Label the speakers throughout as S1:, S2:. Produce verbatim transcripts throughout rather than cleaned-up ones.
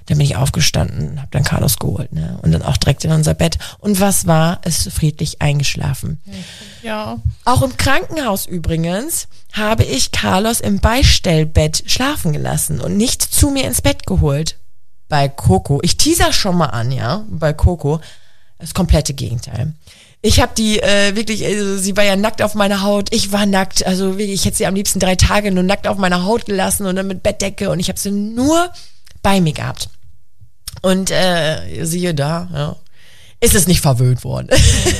S1: Dann bin ich aufgestanden, habe dann Carlos geholt, ne? Und dann auch direkt in unser Bett. Und was war? Ist friedlich eingeschlafen.
S2: Ja.
S1: Auch im Krankenhaus übrigens habe ich Carlos im Beistellbett schlafen gelassen und nicht zu mir ins Bett geholt. Bei Coco, ich teaser schon mal an, ja, bei Coco, das komplette Gegenteil. Ich habe die äh, wirklich, also sie war ja nackt auf meiner Haut, ich war nackt, also wirklich, ich hätte sie am liebsten drei Tage nur nackt auf meiner Haut gelassen und dann mit Bettdecke und ich habe sie nur bei mir gehabt. Und äh, siehe da, ja, ist es nicht verwöhnt worden.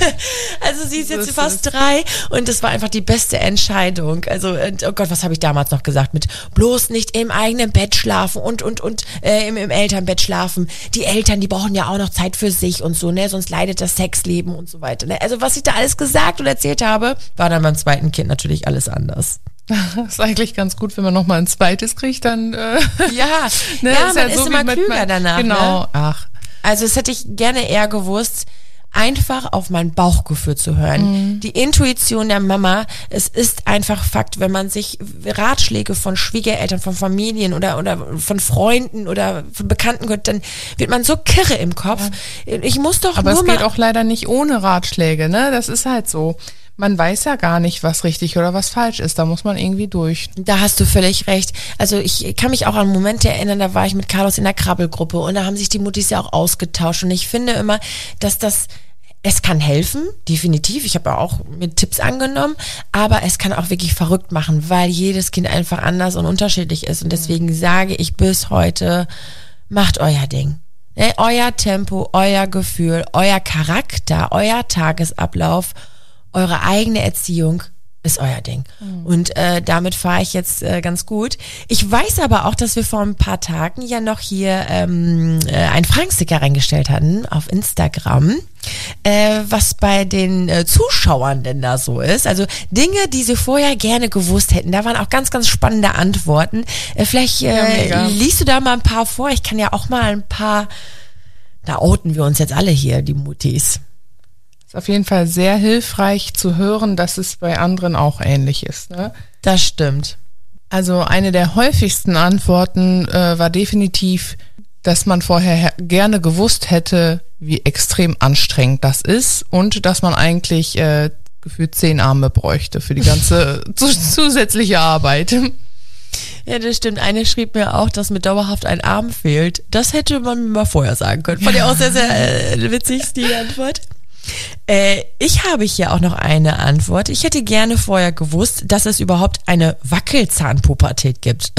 S1: Also sie ist jetzt fast drei und das war einfach die beste Entscheidung. Also, oh Gott, was habe ich damals noch gesagt? Mit bloß nicht im eigenen Bett schlafen und, und, und äh, im, im Elternbett schlafen. Die Eltern, die brauchen ja auch noch Zeit für sich und so, ne? Sonst leidet das Sexleben und so weiter. Ne? Also was ich da alles gesagt und erzählt habe, war dann beim zweiten Kind natürlich alles anders.
S2: Das ist eigentlich ganz gut, wenn man nochmal ein zweites kriegt, dann äh,
S1: ja,
S2: ne,
S1: ja,
S2: ist
S1: man
S2: ja so
S1: ist immer klüger
S2: man,
S1: danach.
S2: Genau,
S1: ne?
S2: ach.
S1: Also das hätte ich gerne eher gewusst, einfach auf mein Bauchgefühl zu hören. Mhm. Die Intuition der Mama, es ist einfach Fakt, wenn man sich Ratschläge von Schwiegereltern, von Familien oder oder von Freunden oder von Bekannten hört, dann wird man so kirre im Kopf. Ja. Ich muss doch
S2: Aber
S1: nur
S2: es
S1: mal
S2: geht auch leider nicht ohne Ratschläge, ne? Das ist halt so. Man weiß ja gar nicht, was richtig oder was falsch ist. Da muss man irgendwie durch.
S1: Da hast du völlig recht. Also ich kann mich auch an Momente erinnern, da war ich mit Carlos in der Krabbelgruppe und da haben sich die Muttis ja auch ausgetauscht. Und ich finde immer, dass das, es kann helfen, definitiv. Ich habe ja auch mir Tipps angenommen, aber es kann auch wirklich verrückt machen, weil jedes Kind einfach anders und unterschiedlich ist. Und deswegen sage ich bis heute, macht euer Ding. Ne? Euer Tempo, euer Gefühl, euer Charakter, euer Tagesablauf, eure eigene Erziehung ist euer Ding. Mhm. Und äh, damit fahre ich jetzt äh, ganz gut. Ich weiß aber auch, dass wir vor ein paar Tagen ja noch hier ähm, äh, einen Fragensticker reingestellt hatten auf Instagram, äh, was bei den äh, Zuschauern denn da so ist. Also Dinge, die sie vorher gerne gewusst hätten. Da waren auch ganz, ganz spannende Antworten. Äh, vielleicht äh, ja, liest du da mal ein paar vor. Ich kann ja auch mal ein paar, da outen wir uns jetzt alle hier, die Muttis.
S2: Ist auf jeden Fall sehr hilfreich zu hören, dass es bei anderen auch ähnlich ist. Ne?
S1: Das stimmt.
S2: Also eine der häufigsten Antworten äh, war definitiv, dass man vorher gerne gewusst hätte, wie extrem anstrengend das ist und dass man eigentlich äh, gefühlt zehn Arme bräuchte für die ganze zusätzliche Arbeit.
S1: Ja, das stimmt. Eine schrieb mir auch, dass mir dauerhaft ein Arm fehlt. Das hätte man mir mal vorher sagen können. Fand ich auch sehr, sehr äh, witzig, die Antwort. Äh, ich habe hier auch noch eine Antwort. Ich hätte gerne vorher gewusst, dass es überhaupt eine Wackelzahnpubertät gibt.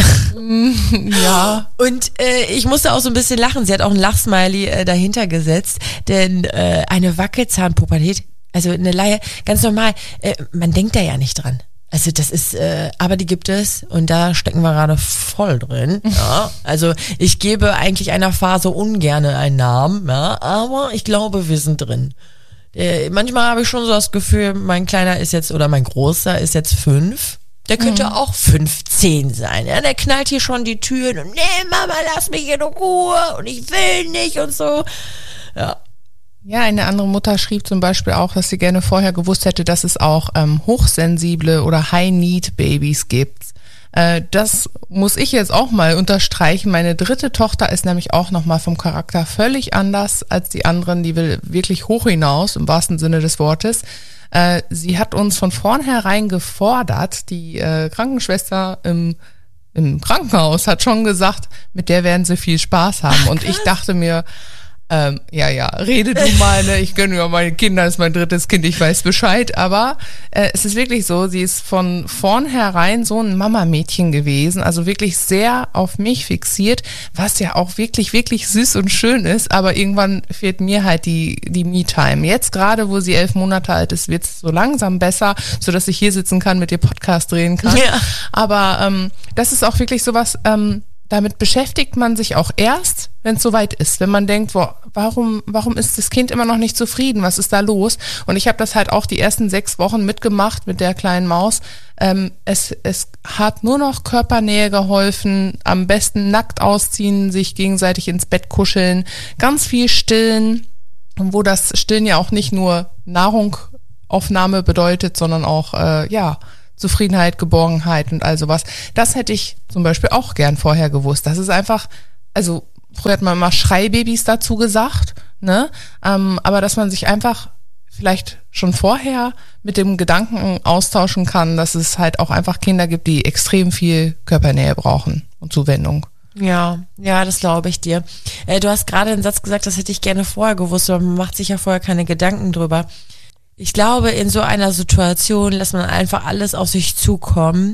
S2: Ja.
S1: Und äh, ich musste auch so ein bisschen lachen. Sie hat auch ein Lachsmiley äh, dahinter gesetzt. Denn äh, eine Wackelzahnpubertät, also eine Laie, ganz normal, äh, man denkt da ja nicht dran. Also das ist, äh, aber die gibt es und da stecken wir gerade voll drin. Ja. Also ich gebe eigentlich einer Phase ungerne einen Namen, ja, aber ich glaube, wir sind drin. Äh, manchmal habe ich schon so das Gefühl, mein Kleiner ist jetzt, oder mein Großer ist jetzt fünf. Der könnte mhm. auch fünfzehn sein. Ja? Der knallt hier schon die Türen und nee, Mama, lass mich in Ruhe und ich will nicht und so. Ja.
S2: Ja, eine andere Mutter schrieb zum Beispiel auch, dass sie gerne vorher gewusst hätte, dass es auch ähm, hochsensible oder High-Need-Babys gibt. Äh, das muss ich jetzt auch mal unterstreichen. Meine dritte Tochter ist nämlich auch nochmal vom Charakter völlig anders als die anderen. Die will wirklich hoch hinaus, im wahrsten Sinne des Wortes. Äh, sie hat uns von vornherein gefordert. Die äh, Krankenschwester im, im Krankenhaus hat schon gesagt, mit der werden sie viel Spaß haben. Und ich dachte mir, Ähm, ja, ja, rede du mal, ne? Ich gönne mir meine Kinder, das ist mein drittes Kind, ich weiß Bescheid, aber äh, es ist wirklich so, sie ist von vornherein so ein Mama-Mädchen gewesen, also wirklich sehr auf mich fixiert, was ja auch wirklich, wirklich süß und schön ist, aber irgendwann fehlt mir halt die die Me-Time. Jetzt gerade, wo sie elf Monate alt ist, wird es so langsam besser, sodass ich hier sitzen kann, mit dir Podcast drehen kann, ja. Aber ähm, das ist auch wirklich sowas, ähm, damit beschäftigt man sich auch erst, wenn es soweit ist. Wenn man denkt, boah, warum, warum ist das Kind immer noch nicht zufrieden? Was ist da los? Und ich habe das halt auch die ersten sechs Wochen mitgemacht mit der kleinen Maus. Ähm, es, es hat nur noch Körpernähe geholfen, am besten nackt ausziehen, sich gegenseitig ins Bett kuscheln, ganz viel stillen, wo das Stillen ja auch nicht nur Nahrungaufnahme bedeutet, sondern auch, äh, ja, Zufriedenheit, Geborgenheit und all sowas. Das hätte ich zum Beispiel auch gern vorher gewusst. Das ist einfach, also früher hat man immer Schreibabys dazu gesagt, ne? Ähm, aber dass man sich einfach vielleicht schon vorher mit dem Gedanken austauschen kann, dass es halt auch einfach Kinder gibt, die extrem viel Körpernähe brauchen und Zuwendung.
S1: Ja, ja, das glaube ich dir. Äh, du hast gerade einen Satz gesagt, das hätte ich gerne vorher gewusst, aber man macht sich ja vorher keine Gedanken drüber. Ich glaube, in so einer Situation lässt man einfach alles auf sich zukommen.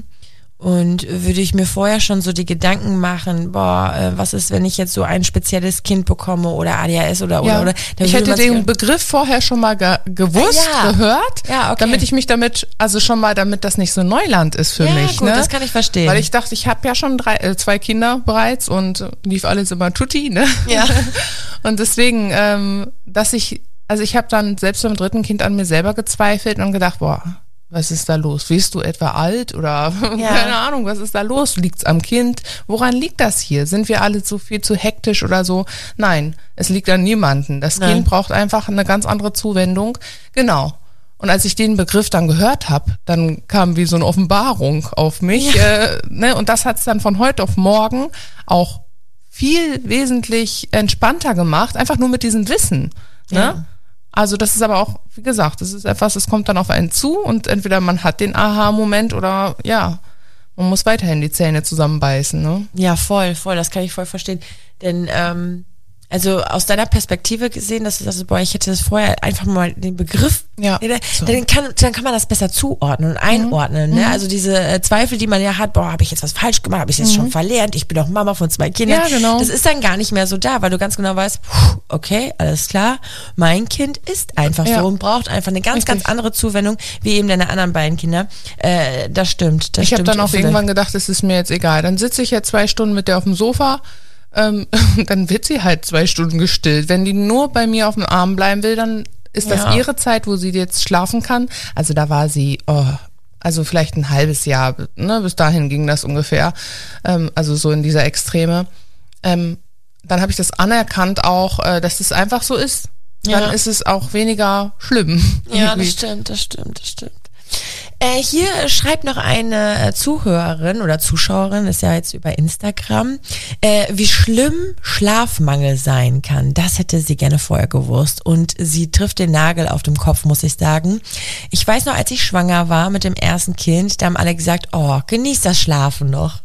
S1: Und würde ich mir vorher schon so die Gedanken machen, boah, äh, was ist, wenn ich jetzt so ein spezielles Kind bekomme oder A D H S oder oder
S2: ja.
S1: oder.
S2: Ich hätte den Begriff vorher schon mal ge- gewusst, ja. gehört,
S1: ja, okay.
S2: damit ich mich damit, also schon mal, damit das nicht so Neuland ist für
S1: ja,
S2: mich.
S1: Gut,
S2: ne?
S1: Das kann ich verstehen.
S2: Weil ich dachte, ich habe ja schon drei, äh, zwei Kinder bereits und lief alles immer tutti, ne?
S1: Ja.
S2: Und deswegen, ähm, dass ich, also ich habe dann selbst beim dritten Kind an mir selber gezweifelt und gedacht, boah, was ist da los? Wirst du etwa alt oder ja. keine Ahnung, was ist da los? Liegt's am Kind? Woran liegt das hier? Sind wir alle so viel zu hektisch oder so? Nein, es liegt an niemanden. Das Nein. Kind braucht einfach eine ganz andere Zuwendung. Genau. Und als ich den Begriff dann gehört habe, dann kam wie so eine Offenbarung auf mich. Ja. Äh, ne? Und das hat's dann von heute auf morgen auch viel wesentlich entspannter gemacht, einfach nur mit diesem Wissen. Ne? Ja. Also das ist aber auch, wie gesagt, das ist etwas, es kommt dann auf einen zu und entweder man hat den Aha-Moment oder ja, man muss weiterhin die Zähne zusammenbeißen. Ne?
S1: Ja, voll, voll, das kann ich voll verstehen. Denn ähm, also aus deiner Perspektive gesehen, dass du sagst, boah, ich hätte das vorher einfach mal den Begriff,
S2: ja,
S1: so. dann, kann, dann kann man das besser zuordnen und einordnen. Mhm. Ne? Also diese äh, Zweifel, die man ja hat, boah, habe ich jetzt was falsch gemacht, habe ich jetzt mhm. schon verlernt, ich bin doch Mama von zwei Kindern.
S2: Ja, genau.
S1: Das ist dann gar nicht mehr so da, weil du ganz genau weißt, puh, okay, alles klar, mein Kind ist einfach ja. so und braucht einfach eine ganz, Richtig. ganz andere Zuwendung, wie eben deine anderen beiden Kinder. Äh, das stimmt, das
S2: Ich habe
S1: stimmt.
S2: dann auch irgendwann gedacht, es ist mir jetzt egal. Dann sitze ich jetzt zwei Stunden mit der auf dem Sofa, Ähm, dann wird sie halt zwei Stunden gestillt. Wenn die nur bei mir auf dem Arm bleiben will, dann ist das ja. ihre Zeit, wo sie jetzt schlafen kann. Also da war sie, oh, also vielleicht ein halbes Jahr, ne, bis dahin ging das ungefähr, ähm, also so in dieser Extreme. Ähm, dann habe ich das anerkannt auch, äh, dass es einfach so ist. Dann ja. ist es auch weniger schlimm.
S1: Ja, das stimmt, das stimmt, das stimmt. Äh, hier schreibt noch eine Zuhörerin oder Zuschauerin, ist ja jetzt über Instagram, äh, wie schlimm Schlafmangel sein kann. Das hätte sie gerne vorher gewusst. Und sie trifft den Nagel auf dem Kopf, muss ich sagen. Ich weiß noch, als ich schwanger war mit dem ersten Kind, da haben alle gesagt, oh, genieß das Schlafen noch.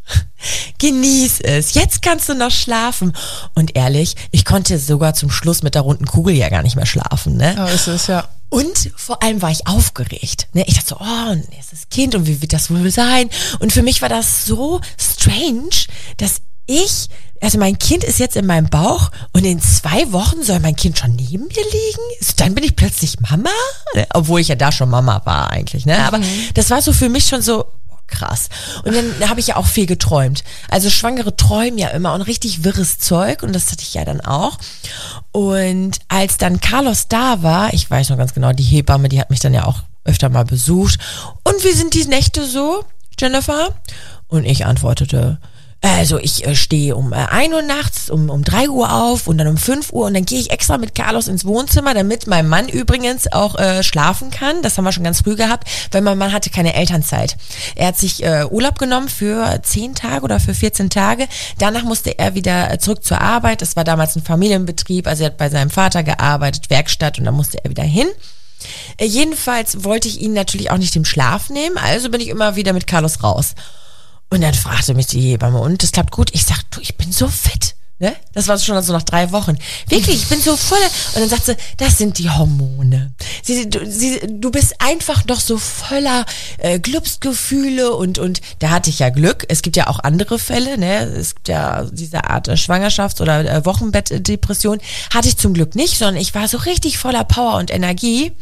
S1: Genieß es. Jetzt kannst du noch schlafen. Und ehrlich, ich konnte sogar zum Schluss mit der runden Kugel ja gar nicht mehr schlafen, ne?
S2: Ja, ist es, ja.
S1: Und vor allem war ich aufgeregt. Ne? Ich dachte so, oh, ein erstes Kind und wie wird das wohl sein? Und für mich war das so strange, dass ich, also mein Kind ist jetzt in meinem Bauch und in zwei Wochen soll mein Kind schon neben mir liegen? Dann bin ich plötzlich Mama? Obwohl ich ja da schon Mama war eigentlich. Ne? Aber mhm. das war so für mich schon so, krass. Und dann habe ich ja auch viel geträumt. Also Schwangere träumen ja immer und richtig wirres Zeug und das hatte ich ja dann auch. Und als dann Carlos da war, ich weiß noch ganz genau, die Hebamme, die hat mich dann ja auch öfter mal besucht. Und wie sind die Nächte so, Jennifer? Und ich antwortete, also ich äh, stehe um äh, ein Uhr nachts, um um drei Uhr auf und dann um fünf Uhr und dann gehe ich extra mit Carlos ins Wohnzimmer, damit mein Mann übrigens auch äh, schlafen kann. Das haben wir schon ganz früh gehabt, weil mein Mann hatte keine Elternzeit. Er hat sich äh, Urlaub genommen für zehn Tage oder für vierzehn Tage. Danach musste er wieder zurück zur Arbeit. Das war damals ein Familienbetrieb, also er hat bei seinem Vater gearbeitet, Werkstatt, und dann musste er wieder hin. Äh, jedenfalls wollte ich ihn natürlich auch nicht im Schlaf nehmen, also bin ich immer wieder mit Carlos raus. Und dann fragte mich die Hebamme, und das klappt gut? Ich sag, du, ich bin so fit. Ne? Das war schon so nach drei Wochen. Wirklich, ich bin so voll. Und dann sagt sie, das sind die Hormone. Sie, du, sie, du bist einfach noch so voller äh, Glücksgefühle und und da hatte ich ja Glück. Es gibt ja auch andere Fälle, ne? Es gibt ja diese Art äh, Schwangerschafts- oder äh, Wochenbettdepression. Hatte ich zum Glück nicht, sondern ich war so richtig voller Power und Energie.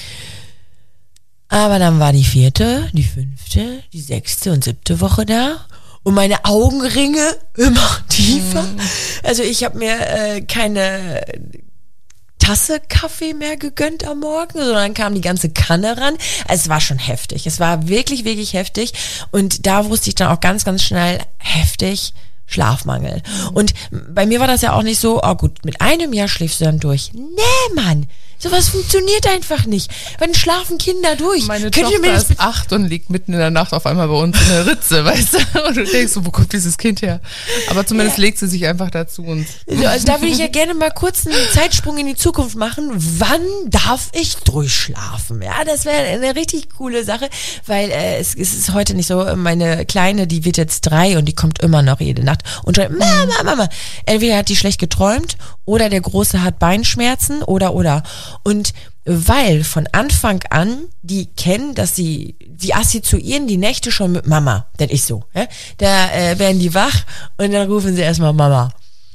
S1: Aber dann war die vierte, die fünfte, die sechste und siebte Woche da und meine Augenringe immer tiefer. Mhm. Also ich habe mir äh, keine Tasse Kaffee mehr gegönnt am Morgen, sondern kam die ganze Kanne ran. Also es war schon heftig. Es war wirklich, wirklich heftig. Und da wusste ich dann auch ganz, ganz schnell, heftig Schlafmangel. Mhm. Und bei mir war das ja auch nicht so, oh gut, mit einem Jahr schläfst du dann durch. Nee, Mann. Sowas funktioniert einfach nicht. Wann schlafen Kinder durch?
S2: Meine
S1: Könnt ihr
S2: Tochter
S1: mir das
S2: ist acht und liegt mitten in der Nacht auf einmal bei uns in der Ritze, weißt du? Und du denkst so, wo kommt dieses Kind her? Aber zumindest ja. legt sie sich einfach dazu. Und
S1: also da würde ich ja gerne mal kurz einen Zeitsprung in die Zukunft machen. Wann darf ich durchschlafen? Ja, das wäre eine richtig coole Sache, weil äh, es, es ist heute nicht so. Meine Kleine, die wird jetzt drei und die kommt immer noch jede Nacht und schreibt, Mama, Mama. Entweder hat die schlecht geträumt oder der Große hat Beinschmerzen oder, oder. Und weil von Anfang an die kennen, dass sie, die assoziieren die Nächte schon mit Mama, das ist so, ja? Da äh, werden die wach und dann rufen sie erstmal Mama.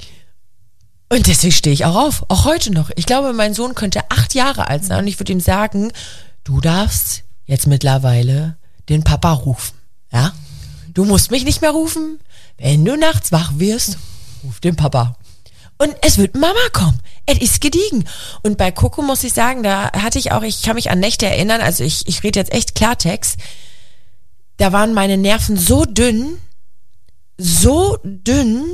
S1: Und deswegen stehe ich auch auf, auch heute noch. Ich glaube, mein Sohn könnte acht Jahre alt sein und ich würde ihm sagen, du darfst jetzt mittlerweile den Papa rufen, ja? Du musst mich nicht mehr rufen, wenn du nachts wach wirst, ruf den Papa. Und es wird Mama kommen. Es ist gediegen. Und bei Coco muss ich sagen, da hatte ich auch, ich kann mich an Nächte erinnern, also ich, ich rede jetzt echt Klartext, da waren meine Nerven so dünn, so dünn,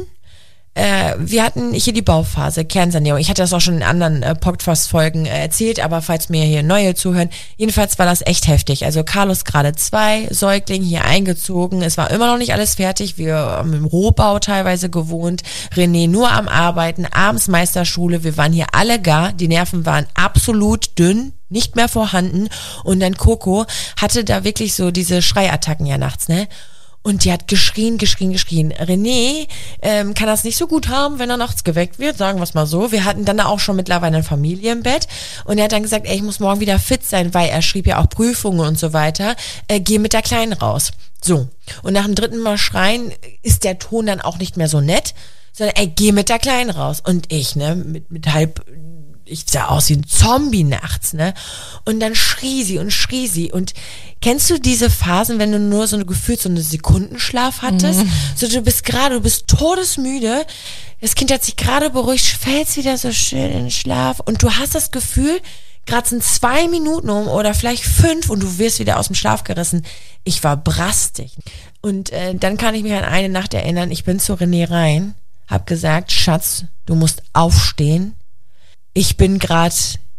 S1: äh, wir hatten hier die Bauphase, Kernsanierung. Ich hatte das auch schon in anderen äh, Podcast-Folgen äh, erzählt, aber falls mir hier neue zuhören, jedenfalls war das echt heftig. Also Carlos gerade zwei, Säugling hier eingezogen, es war immer noch nicht alles fertig, wir haben im Rohbau teilweise gewohnt, René nur am Arbeiten, abends Meisterschule, wir waren hier alle gar, die Nerven waren absolut dünn, nicht mehr vorhanden und dann Coco hatte da wirklich so diese Schreiattacken ja nachts, ne? Und die hat geschrien, geschrien, geschrien. René ähm, kann das nicht so gut haben, wenn er nachts geweckt wird, sagen wir es mal so. Wir hatten dann auch schon mittlerweile eine Familie im Bett. Und er hat dann gesagt, ey, ich muss morgen wieder fit sein, weil er schrieb ja auch Prüfungen und so weiter. Äh, geh mit der Kleinen raus. So. Und nach dem dritten Mal schreien ist der Ton dann auch nicht mehr so nett, sondern ey, geh mit der Kleinen raus. Und ich, ne, mit, mit halb... ich sah aus wie ein Zombie nachts, ne? Und dann schrie sie und schrie sie. Und kennst du diese Phasen, wenn du nur so eine gefühlt so eine Sekundenschlaf hattest? Mhm. So, du bist gerade, du bist todesmüde. Das Kind hat sich gerade beruhigt, fällst wieder so schön in den Schlaf. Und du hast das Gefühl, gerade sind zwei Minuten um oder vielleicht fünf und du wirst wieder aus dem Schlaf gerissen. Ich war brastig. Und äh, dann kann ich mich an eine Nacht erinnern, ich bin zu René rein, hab gesagt, Schatz, du musst aufstehen. Ich bin gerade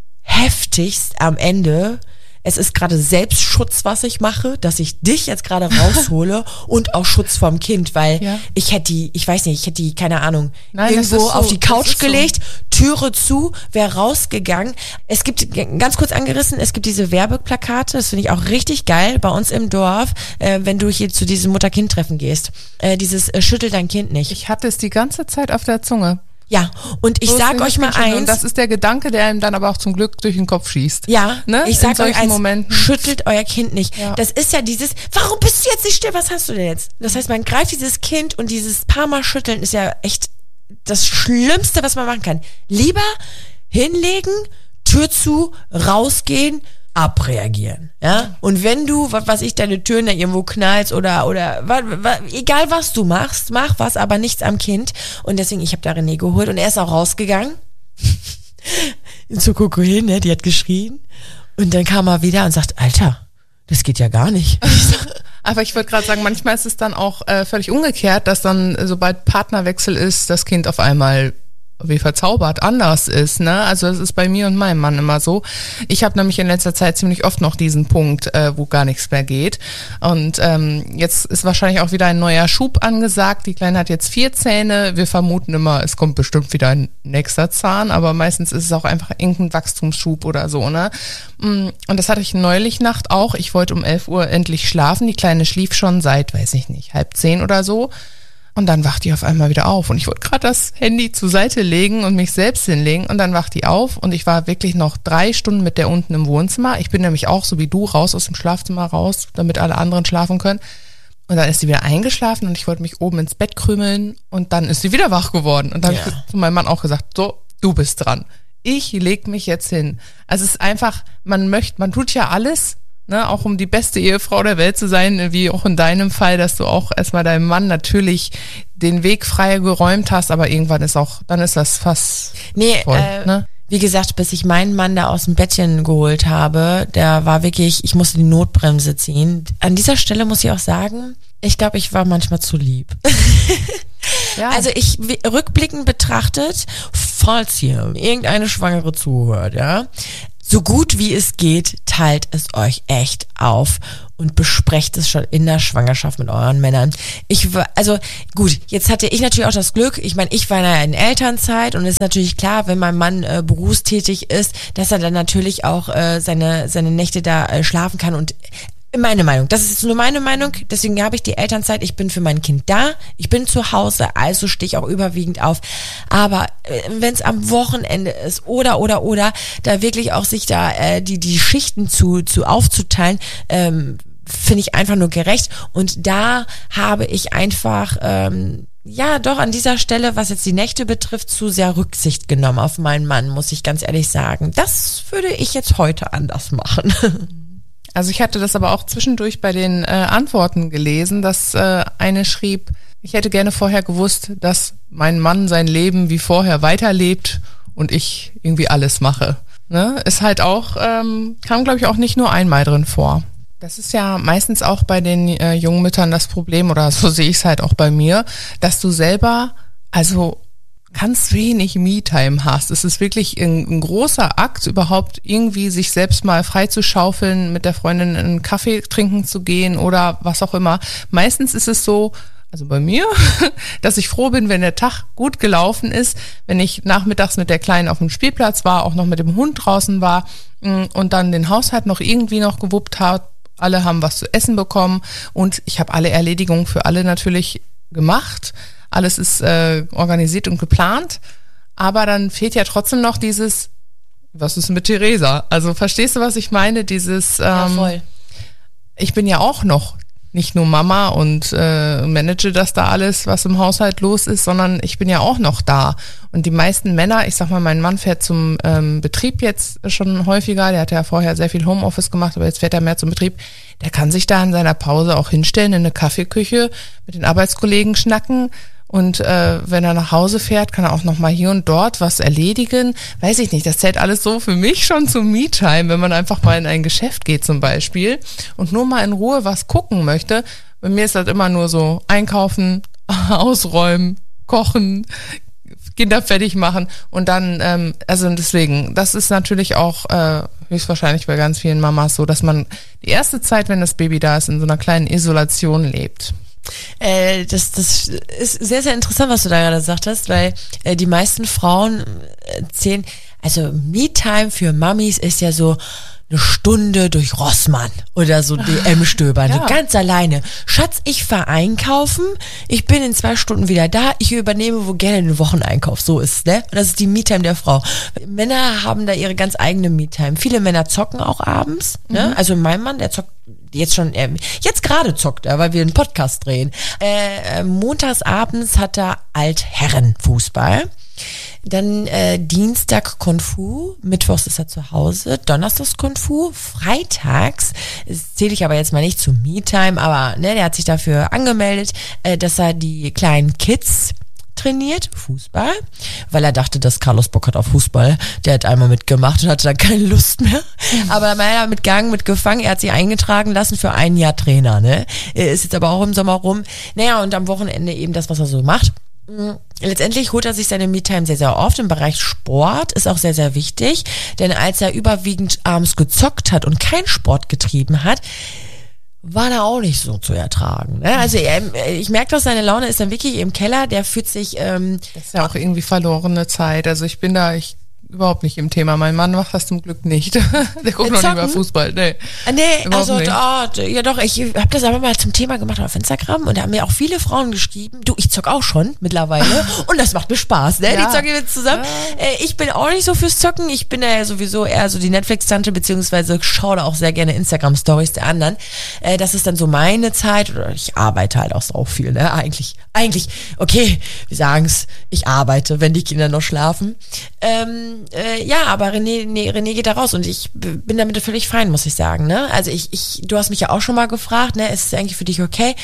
S1: heftigst am Ende. Es ist gerade Selbstschutz, was ich mache, dass ich dich jetzt gerade raushole und auch Schutz vom Kind, weil ja. ich hätte die, ich weiß nicht, ich hätte die, keine Ahnung, Nein, irgendwo so, auf die Couch gelegt, so. Türe zu, wäre rausgegangen. Es gibt, ganz kurz angerissen, es gibt diese Werbeplakate, das finde ich auch richtig geil, bei uns im Dorf, äh, wenn du hier zu diesem Mutter-Kind-Treffen gehst. Äh, dieses äh, Schüttel dein Kind nicht.
S2: Ich hatte es die ganze Zeit auf der Zunge.
S1: Ja, und ich so sag euch mal eins.
S2: Und das ist der Gedanke, der ihm dann aber auch zum Glück durch den Kopf schießt.
S1: Ja, ne? Ich sag euch eins,
S2: Momenten.
S1: Schüttelt euer Kind nicht. Ja. Das ist ja dieses, warum bist du jetzt nicht still, was hast du denn jetzt? Das heißt, man greift dieses Kind und dieses paar Mal schütteln ist ja echt das Schlimmste, was man machen kann. Lieber hinlegen, Tür zu, rausgehen, abreagieren, ja? Und wenn du, was weiß ich, deine Türen da irgendwo knallst oder, oder, wa, wa, egal was du machst, mach was, aber nichts am Kind. Und deswegen, ich habe da René geholt und er ist auch rausgegangen. Zu Coco hin, ne? Die hat geschrien. Und dann kam er wieder und sagt, Alter, das geht ja gar nicht.
S2: Aber ich wollte gerade sagen, manchmal ist es dann auch äh, völlig umgekehrt, dass dann, sobald Partnerwechsel ist, das Kind auf einmal wie verzaubert anders ist, ne? Also das ist bei mir und meinem Mann immer so. Ich habe nämlich in letzter Zeit ziemlich oft noch diesen Punkt, äh, wo gar nichts mehr geht. Und ähm, jetzt ist wahrscheinlich auch wieder ein neuer Schub angesagt. Die Kleine hat jetzt vier Zähne. Wir vermuten immer, es kommt bestimmt wieder ein nächster Zahn, aber meistens ist es auch einfach irgendein Wachstumsschub oder so, ne? Und das hatte ich neulich Nacht auch. Ich wollte um elf Uhr endlich schlafen. Die Kleine schlief schon seit, weiß ich nicht, halb zehn oder so. Und dann wacht die auf einmal wieder auf. Und ich wollte gerade das Handy zur Seite legen und mich selbst hinlegen. Und dann wacht die auf. Und ich war wirklich noch drei Stunden mit der unten im Wohnzimmer. Ich bin nämlich auch, so wie du, raus aus dem Schlafzimmer raus, damit alle anderen schlafen können. Und dann ist sie wieder eingeschlafen und ich wollte mich oben ins Bett krümeln. Und dann ist sie wieder wach geworden. Und dann ja. habe ich zu meinem Mann auch gesagt, so, du bist dran. Ich leg mich jetzt hin. Also es ist einfach, man möchte, man tut ja alles, ne, auch um die beste Ehefrau der Welt zu sein, wie auch in deinem Fall, dass du auch erstmal deinem Mann natürlich den Weg frei geräumt hast, aber irgendwann ist auch, dann ist das fast
S1: nee,
S2: voll,
S1: äh,
S2: ne?
S1: Wie gesagt, bis ich meinen Mann da aus dem Bettchen geholt habe, der war wirklich, ich musste die Notbremse ziehen. An dieser Stelle muss ich auch sagen, ich glaube, ich war manchmal zu lieb. Ja. Also ich, rückblickend betrachtet, falls hier irgendeine Schwangere zuhört, ja, so gut wie es geht, teilt es euch echt auf und besprecht es schon in der Schwangerschaft mit euren Männern. Ich war, also gut, jetzt hatte ich natürlich auch das Glück, ich meine, ich war ja in Elternzeit und es ist natürlich klar, wenn mein Mann äh, berufstätig ist, dass er dann natürlich auch äh, seine seine Nächte da äh, schlafen kann und meine Meinung, das ist jetzt nur meine Meinung, deswegen habe ich die Elternzeit, ich bin für mein Kind da, ich bin zu Hause, also stehe ich auch überwiegend auf, aber äh, wenn es am Wochenende ist oder, oder, oder, da wirklich auch sich da äh, die die Schichten zu zu aufzuteilen, ähm, finde ich einfach nur gerecht und da habe ich einfach, ähm, ja doch an dieser Stelle, was jetzt die Nächte betrifft, zu sehr Rücksicht genommen auf meinen Mann, muss ich ganz ehrlich sagen. Das würde ich jetzt heute anders machen.
S2: Also ich hatte das aber auch zwischendurch bei den äh, Antworten gelesen, dass äh, eine schrieb, ich hätte gerne vorher gewusst, dass mein Mann sein Leben wie vorher weiterlebt und ich irgendwie alles mache. Ne? Ist halt auch, ähm, kam glaube ich auch nicht nur einmal drin vor. Das ist ja meistens auch bei den äh, jungen Müttern das Problem, oder so sehe ich es halt auch bei mir, dass du selber, also ganz wenig Me-Time hast. Es ist wirklich ein, ein großer Akt, überhaupt irgendwie sich selbst mal freizuschaufeln, mit der Freundin einen Kaffee trinken zu gehen oder was auch immer. Meistens ist es so, also bei mir, dass ich froh bin, wenn der Tag gut gelaufen ist, wenn ich nachmittags mit der Kleinen auf dem Spielplatz war, auch noch mit dem Hund draußen war und dann den Haushalt noch irgendwie noch gewuppt hat. Alle haben was zu essen bekommen und ich habe alle Erledigungen für alle natürlich gemacht. Alles ist äh, organisiert und geplant, aber dann fehlt ja trotzdem noch dieses, was ist mit Theresa? Also verstehst du, was ich meine? Dieses, ähm,
S1: ja, voll.
S2: Ich bin ja auch noch nicht nur Mama und äh, manage das da alles, was im Haushalt los ist, sondern ich bin ja auch noch da. Und die meisten Männer, ich sag mal, mein Mann fährt zum ähm, Betrieb jetzt schon häufiger, der hat ja vorher sehr viel Homeoffice gemacht, aber jetzt fährt er mehr zum Betrieb. Der kann sich da in seiner Pause auch hinstellen in eine Kaffeeküche, mit den Arbeitskollegen schnacken. Und äh, wenn er nach Hause fährt, kann er auch noch mal hier und dort was erledigen. Weiß ich nicht, das zählt alles so für mich schon zum Me-Time, wenn man einfach mal in ein Geschäft geht zum Beispiel und nur mal in Ruhe was gucken möchte. Bei mir ist das immer nur so einkaufen, ausräumen, kochen, Kinder fertig machen und dann, ähm, also deswegen, das ist natürlich auch äh, höchstwahrscheinlich bei ganz vielen Mamas so, dass man die erste Zeit, wenn das Baby da ist, in so einer kleinen Isolation lebt.
S1: Äh, das, das ist sehr, sehr interessant, was du da gerade gesagt hast, weil äh, die meisten Frauen erzählen, also Me-Time für Mamis ist ja so eine Stunde durch Rossmann oder so D M stöbern, ja. Ganz alleine. Schatz, ich fahr einkaufen, ich bin in zwei Stunden wieder da, ich übernehme wo gerne den Wocheneinkauf, so ist es, ne? Und das ist die Me-Time der Frau. Männer haben da ihre ganz eigene Me-Time. Viele Männer zocken auch abends, mhm. ne? Also mein Mann, der zockt jetzt schon, äh, jetzt gerade zockt er, weil wir einen Podcast drehen. Äh, montags abends hat er Altherrenfußball. Dann äh, Dienstag Kung Fu, mittwochs ist er zu Hause, donnerstags Kung Fu, freitags, das zähle ich aber jetzt mal nicht zu Me-Time, aber ne, der hat sich dafür angemeldet, äh, dass er die kleinen Kids trainiert, Fußball, weil er dachte, dass Carlos Bock hat auf Fußball. Der hat einmal mitgemacht und hatte dann keine Lust mehr. Mhm. Aber er war mitgegangen, mitgefangen, er hat sich eingetragen lassen für ein Jahr Trainer, ne? Er ist jetzt aber auch im Sommer rum. Naja, und am Wochenende eben das, was er so macht. Letztendlich holt er sich seine Me-Time sehr, sehr oft im Bereich Sport, ist auch sehr, sehr wichtig, denn als er überwiegend abends gezockt hat und keinen Sport getrieben hat, war da auch nicht so zu ertragen. Ne? Also er, ich merke doch, seine Laune ist dann wirklich im Keller, der fühlt sich... Ähm,
S2: das ist ja auch irgendwie verlorene Zeit, also ich bin da... ich überhaupt nicht im Thema. Mein Mann macht das zum Glück nicht. Der guckt noch nicht mal Fußball. Nee,
S1: nee also oh, ja doch, ich habe das aber mal zum Thema gemacht auf Instagram und da haben mir auch viele Frauen geschrieben, du, ich zock auch schon mittlerweile und das macht mir Spaß, ne? Ja. Die zocken jetzt zusammen. Ja. Äh, ich bin auch nicht so fürs Zocken, ich bin ja sowieso eher so die Netflix-Tante, beziehungsweise schaue da auch sehr gerne Instagram-Stories der anderen. Äh, das ist dann so meine Zeit, oder ich arbeite halt auch so viel, ne? Eigentlich, eigentlich, okay, wir sagen's, ich arbeite, wenn die Kinder noch schlafen. Ähm, Äh, ja, aber René, nee, René geht da raus und ich bin damit völlig fein, muss ich sagen. Ne? Also ich, ich, du hast mich ja auch schon mal gefragt, ne, ist es eigentlich für dich okay?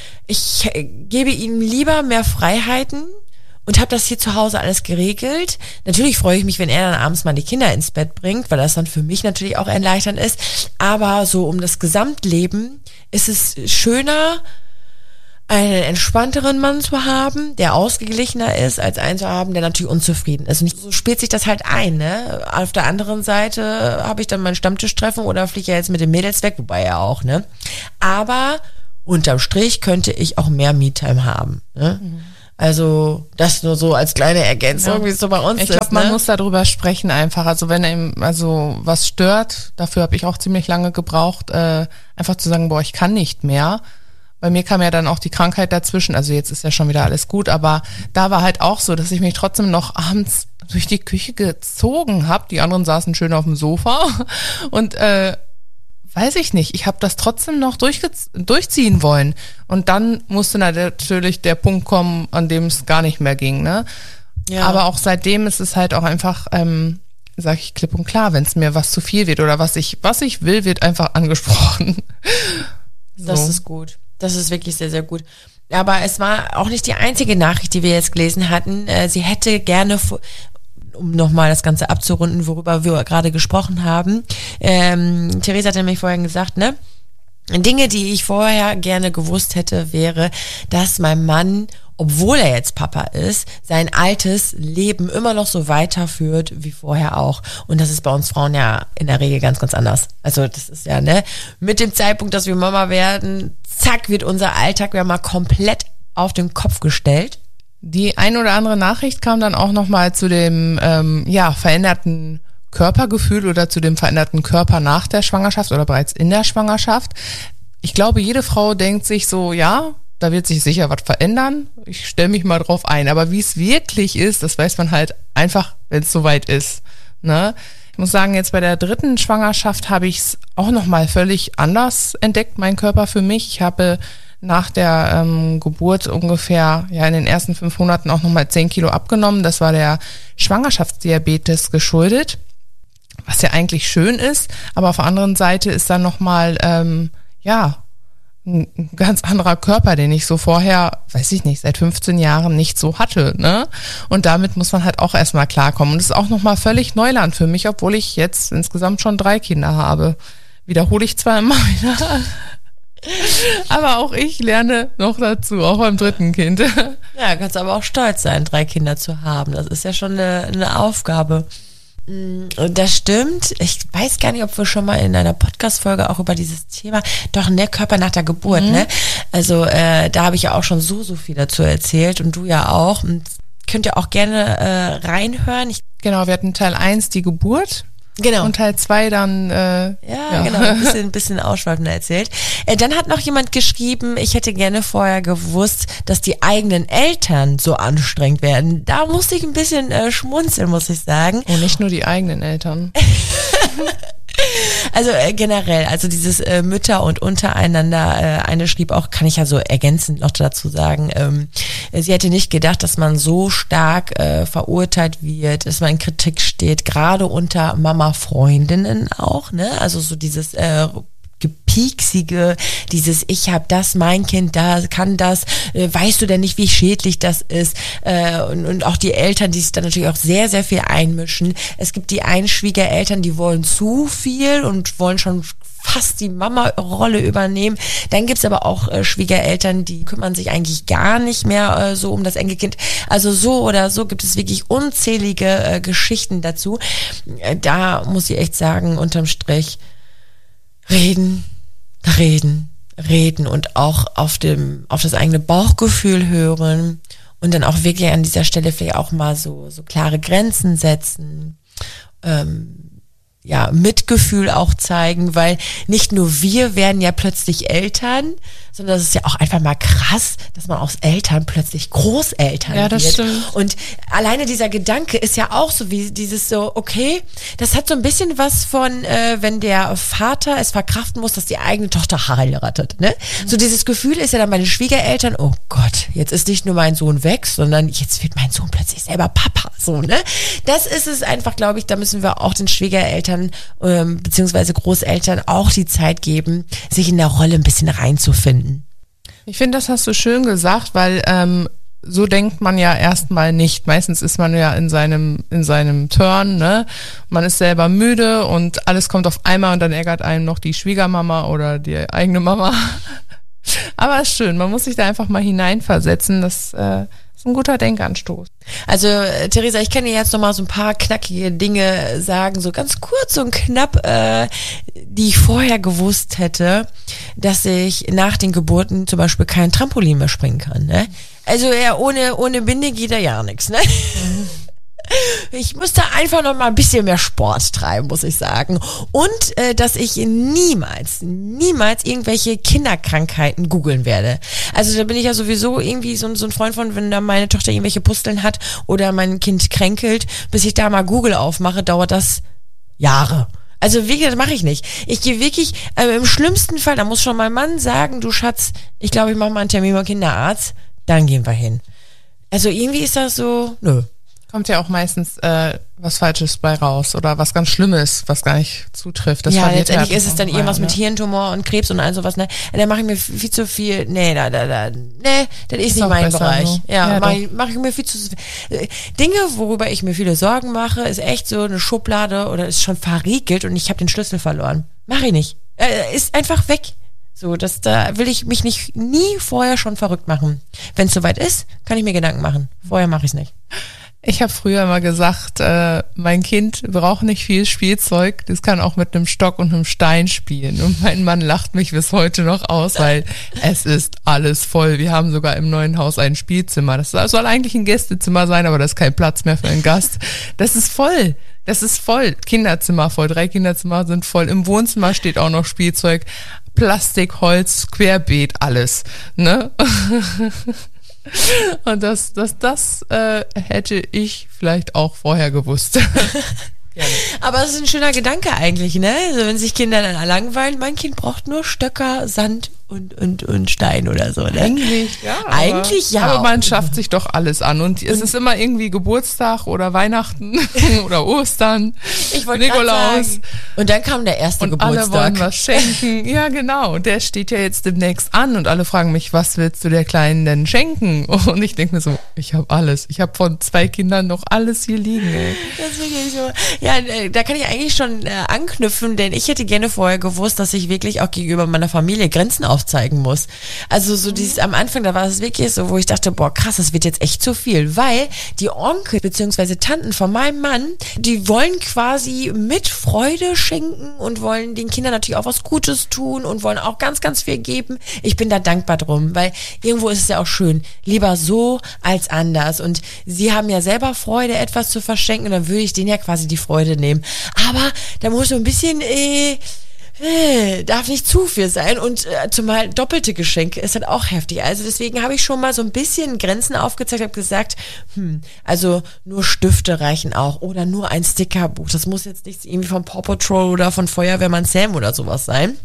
S1: Ich äh, gebe ihm lieber mehr Freiheiten und habe das hier zu Hause alles geregelt. Natürlich freue ich mich, wenn er dann abends mal die Kinder ins Bett bringt, weil das dann für mich natürlich auch erleichternd ist. Aber so um das Gesamtleben ist es schöner, einen entspannteren Mann zu haben, der ausgeglichener ist, als einen zu haben, der natürlich unzufrieden ist. Und so spielt sich das halt ein, ne? Auf der anderen Seite habe ich dann mein Stammtischtreffen oder fliege ja jetzt mit den Mädels weg, wobei ja auch, ne? Aber unterm Strich könnte ich auch mehr Me-Time haben, ne? Mhm. Also das nur so als kleine Ergänzung, ja. Wie es so bei uns
S2: ich
S1: ist. Ich
S2: glaube, man ne? muss darüber sprechen einfach. Also wenn ihm also was stört, dafür habe ich auch ziemlich lange gebraucht, äh, einfach zu sagen, boah, ich kann nicht mehr. Bei mir kam ja dann auch die Krankheit dazwischen. Also jetzt ist ja schon wieder alles gut, aber da war halt auch so, dass ich mich trotzdem noch abends durch die Küche gezogen habe. Die anderen saßen schön auf dem Sofa und äh, weiß ich nicht, ich habe das trotzdem noch durchge- durchziehen wollen. Und dann musste natürlich der Punkt kommen, an dem es gar nicht mehr ging, ne? Ja. Aber auch seitdem ist es halt auch einfach, ähm, sage ich klipp und klar, wenn es mir was zu viel wird oder was ich, was ich will, wird einfach angesprochen.
S1: So. Das ist gut. Das ist wirklich sehr, sehr gut. Aber es war auch nicht die einzige Nachricht, die wir jetzt gelesen hatten. Sie hätte gerne, um nochmal das Ganze abzurunden, worüber wir gerade gesprochen haben. Ähm, Theresa hat nämlich vorhin gesagt, ne? Dinge, die ich vorher gerne gewusst hätte, wäre, dass mein Mann, obwohl er jetzt Papa ist, sein altes Leben immer noch so weiterführt wie vorher auch. Und das ist bei uns Frauen ja in der Regel ganz, ganz anders. Also das ist ja, ne, mit dem Zeitpunkt, dass wir Mama werden, zack, wird unser Alltag ja mal komplett auf den Kopf gestellt.
S2: Die ein oder andere Nachricht kam dann auch nochmal zu dem ähm, ja veränderten Körpergefühl oder zu dem veränderten Körper nach der Schwangerschaft oder bereits in der Schwangerschaft. Ich glaube, jede Frau denkt sich so, ja, da wird sich sicher was verändern. Ich stelle mich mal drauf ein. Aber wie es wirklich ist, das weiß man halt einfach, wenn es soweit ist. Ne? Ich muss sagen, jetzt bei der dritten Schwangerschaft habe ich es auch nochmal völlig anders entdeckt, mein Körper für mich. Ich habe nach der ähm, Geburt ungefähr ja in den ersten fünf Monaten auch nochmal zehn Kilo abgenommen. Das war der Schwangerschaftsdiabetes geschuldet, was ja eigentlich schön ist. Aber auf der anderen Seite ist dann nochmal, ähm, ja, ein ganz anderer Körper, den ich so vorher, weiß ich nicht, seit fünfzehn Jahren nicht so hatte, ne? Und damit muss man halt auch erstmal klarkommen. Und es ist auch nochmal völlig Neuland für mich, obwohl ich jetzt insgesamt schon drei Kinder habe. Wiederhole ich zwar immer wieder, aber auch ich lerne noch dazu, auch beim dritten Kind.
S1: Ja, kannst aber auch stolz sein, drei Kinder zu haben. Das ist ja schon eine, eine Aufgabe. Das stimmt. Ich weiß gar nicht, ob wir schon mal in einer Podcast-Folge auch über dieses Thema, doch, ne, Körper nach der Geburt, mhm. ne? Also äh, da habe ich ja auch schon so, so viel dazu erzählt und du ja auch. Und könnt ihr auch gerne äh, reinhören. Ich
S2: genau, wir hatten Teil eins, die Geburt. Genau. Und Teil zwei dann, äh,
S1: ja, ja, genau, ein bisschen, ein bisschen ausschweifender erzählt. Äh, dann hat noch jemand geschrieben, ich hätte gerne vorher gewusst, dass die eigenen Eltern so anstrengend werden. Da musste ich ein bisschen äh, schmunzeln, muss ich sagen.
S2: Und nicht nur die eigenen Eltern.
S1: Also äh, generell, also dieses äh, Mütter und untereinander, äh, eine schrieb auch, kann ich ja so ergänzend noch dazu sagen, ähm, sie hätte nicht gedacht, dass man so stark äh, verurteilt wird, dass man in Kritik steht, gerade unter Mama-Freundinnen auch, ne? Also so dieses äh, Gepieksige, dieses ich habe das, mein Kind da kann das, äh, weißt du denn nicht, wie schädlich das ist, äh, und, und auch die Eltern, die sich dann natürlich auch sehr, sehr viel einmischen. Es gibt die einen Schwiegereltern, die wollen zu viel und wollen schon fast die Mama-Rolle übernehmen. Dann gibt's aber auch äh, Schwiegereltern, die kümmern sich eigentlich gar nicht mehr äh, so um das Enkelkind. Also so oder so gibt es wirklich unzählige äh, Geschichten dazu. Äh, da muss ich echt sagen, unterm Strich, Reden, reden, reden und auch auf dem, auf das eigene Bauchgefühl hören und dann auch wirklich an dieser Stelle vielleicht auch mal so, so klare Grenzen setzen, ähm, ja, Mitgefühl auch zeigen, weil nicht nur wir werden ja plötzlich Eltern, sondern es ist ja auch einfach mal krass, dass man aus Eltern plötzlich Großeltern
S2: ja, das
S1: wird.
S2: Stimmt.
S1: Und alleine dieser Gedanke ist ja auch so wie dieses so, okay, das hat so ein bisschen was von, äh, wenn der Vater es verkraften muss, dass die eigene Tochter heiratet, ne? Mhm. So dieses Gefühl ist ja dann bei den Schwiegereltern, oh Gott, jetzt ist nicht nur mein Sohn weg, sondern jetzt wird mein Sohn plötzlich selber Papa, so, ne? Das ist es einfach, glaube ich, da müssen wir auch den Schwiegereltern ähm, beziehungsweise Großeltern auch die Zeit geben, sich in der Rolle ein bisschen reinzufinden.
S2: Ich finde, das hast du schön gesagt, weil ähm, so denkt man ja erstmal nicht. Meistens ist man ja in seinem in seinem Turn, ne? Man ist selber müde und alles kommt auf einmal und dann ärgert einen noch die Schwiegermama oder die eigene Mama. Aber ist schön, man muss sich da einfach mal hineinversetzen, das äh, ist ein guter Denkanstoß.
S1: Also äh, Theresa, ich kann dir jetzt noch mal so ein paar knackige Dinge sagen, so ganz kurz und knapp, äh, die ich vorher gewusst hätte, dass ich nach den Geburten zum Beispiel kein Trampolin mehr springen kann. Ne? Also ja, ohne ohne Binde geht da ja nichts. Ne? Mhm. Ich musste einfach noch mal ein bisschen mehr Sport treiben, muss ich sagen. Und äh, dass ich niemals, niemals irgendwelche Kinderkrankheiten googeln werde. Also da bin ich ja sowieso irgendwie so, so ein Freund von, wenn da meine Tochter irgendwelche Pusteln hat oder mein Kind kränkelt, bis ich da mal Google aufmache, dauert das Jahre. Also wirklich, das mache ich nicht. Ich gehe wirklich, äh, im schlimmsten Fall, da muss schon mein Mann sagen, du Schatz, ich glaube, ich mache mal einen Termin beim Kinderarzt, dann gehen wir hin. Also irgendwie ist das so, nö.
S2: Kommt ja auch meistens äh, was Falsches bei raus oder was ganz Schlimmes, was gar nicht zutrifft. Das
S1: ja, letztendlich ist es dann irgendwas
S2: ne?
S1: mit Hirntumor und Krebs und all sowas. Ne, da mache ich mir viel zu viel. Nee, da, da, da, nee, das ist, ist nicht mein Bereich. So. Ja, ja mache ich, mach ich mir viel zu viel. Dinge, worüber ich mir viele Sorgen mache, ist echt so eine Schublade oder ist schon verriegelt und ich habe den Schlüssel verloren. Mache ich nicht. Äh, ist einfach weg. So, das, da will ich mich nicht nie vorher schon verrückt machen. Wenn es soweit ist, kann ich mir Gedanken machen. Vorher mache ich es nicht.
S2: Ich habe früher immer gesagt, äh, mein Kind braucht nicht viel Spielzeug, das kann auch mit einem Stock und einem Stein spielen. Und mein Mann lacht mich bis heute noch aus, weil es ist alles voll. Wir haben sogar im neuen Haus ein Spielzimmer. Das soll eigentlich ein Gästezimmer sein, aber da ist kein Platz mehr für einen Gast. Das ist voll. Das ist voll. Kinderzimmer voll. Drei Kinderzimmer sind voll. Im Wohnzimmer steht auch noch Spielzeug. Plastik, Holz, querbeet, alles. Ne? Und das, das, das äh, hätte ich vielleicht auch vorher gewusst.
S1: Gerne. Aber es ist ein schöner Gedanke eigentlich, ne? Also wenn sich Kinder dann langweilen, mein Kind braucht nur Stöcker, Sand und, und, und Stein oder so, ne?
S2: Eigentlich, ja.
S1: Eigentlich ja.
S2: Aber man schafft sich doch alles an. Und es ist immer irgendwie Geburtstag oder Weihnachten oder Ostern,
S1: ich wollte Nikolaus. Sagen. Und dann kam der erste
S2: und
S1: Geburtstag.
S2: Alle wollen was schenken. Ja, genau. Und der steht ja jetzt demnächst an und alle fragen mich, was willst du der Kleinen denn schenken? Und ich denke mir so, ich habe alles. Ich habe von zwei Kindern noch alles hier liegen, ey.
S1: Das ist wirklich so. Ja, da kann ich eigentlich schon äh, anknüpfen, denn ich hätte gerne vorher gewusst, dass ich wirklich auch gegenüber meiner Familie Grenzen aufzeigen muss. Also so dieses am Anfang, da war es wirklich so, wo ich dachte, boah krass, das wird jetzt echt zu viel, weil die Onkel bzw. Tanten von meinem Mann, die wollen quasi mit Freude schenken und wollen den Kindern natürlich auch was Gutes tun und wollen auch ganz, ganz viel geben. Ich bin da dankbar drum, weil irgendwo ist es ja auch schön, lieber so als anders und sie haben ja selber Freude, etwas zu verschenken und dann würde ich denen ja quasi die Freude nehmen. Aber da muss so ein bisschen, äh, äh, darf nicht zu viel sein und äh, zumal doppelte Geschenke ist halt auch heftig. Also deswegen habe ich schon mal so ein bisschen Grenzen aufgezeigt, habe gesagt, hm, also nur Stifte reichen auch oder nur ein Stickerbuch. Das muss jetzt nichts irgendwie von Paw Patrol oder von Feuerwehrmann Sam oder sowas sein.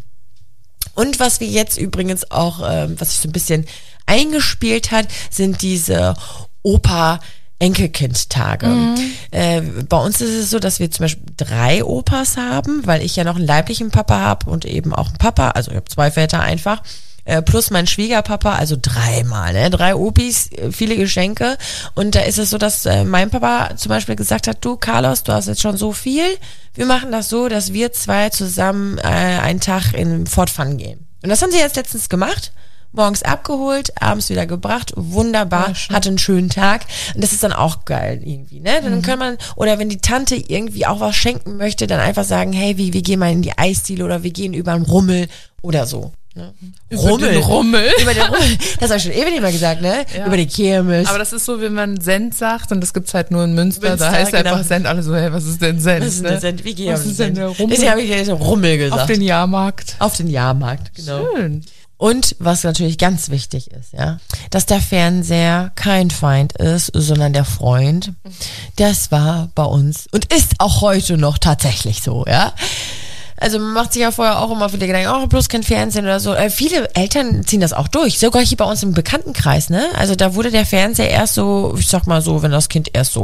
S1: Und was wir jetzt übrigens auch, ähm, was sich so ein bisschen eingespielt hat, sind diese Opa- Enkelkind-Tage. Mhm. Äh, bei uns ist es so, dass wir zum Beispiel drei Opas haben, weil ich ja noch einen leiblichen Papa habe und eben auch einen Papa, also ich habe zwei Väter einfach, äh, plus mein Schwiegerpapa, also dreimal, ne? Drei Opis, viele Geschenke. Und da ist es so, dass äh, mein Papa zum Beispiel gesagt hat, du Carlos, du hast jetzt schon so viel, wir machen das so, dass wir zwei zusammen äh, einen Tag in Fort Fun gehen. Und das haben sie jetzt letztens gemacht. Morgens abgeholt, abends wieder gebracht, wunderbar, ja, hatte einen schönen Tag und das ist dann auch geil irgendwie, ne? Dann mhm. kann man, oder wenn die Tante irgendwie auch was schenken möchte, dann einfach sagen, hey, wie, wir gehen mal in die Eisdiele oder wir gehen über einen Rummel oder so. Ne?
S2: Über Rummel. Den Rummel.
S1: Über den Rummel. Das habe ich schon ewig nicht mehr gesagt, ne? Ja. Über die Kirmes.
S2: Aber das ist so, wenn man Cent sagt und das gibt's halt nur in Münster, Münster da heißt genau. einfach Cent, alle so, hey, was ist denn Cent?
S1: Was ist denn
S2: ne?
S1: Cent? Wie geht
S2: was ist denn der Rummel?
S1: Deswegen habe ich ja so Rummel gesagt.
S2: Auf den Jahrmarkt.
S1: Auf den Jahrmarkt, genau.
S2: Schön.
S1: Und was natürlich ganz wichtig ist, ja, dass der Fernseher kein Feind ist, sondern der Freund. Das war bei uns und ist auch heute noch tatsächlich so, ja. Also man macht sich ja vorher auch immer viele Gedanken, oh, bloß kein Fernsehen oder so. Äh, viele Eltern ziehen das auch durch, sogar hier bei uns im Bekanntenkreis, ne? Also da wurde der Fernseher erst so, ich sag mal so, wenn das Kind erst so